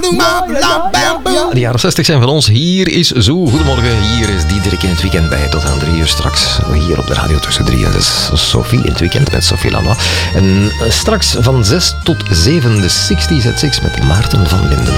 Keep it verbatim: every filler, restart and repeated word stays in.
De jaren zestig zijn van ons. Hier is Zo. Goedemorgen, hier is Diederik in het weekend bij. Tot aan drie uur straks. Hier op de radio tussen drie en zes. Sophie in het weekend met Sophie Lanois. En straks van zes tot zeven de zestig's at zes met Maarten van Linden.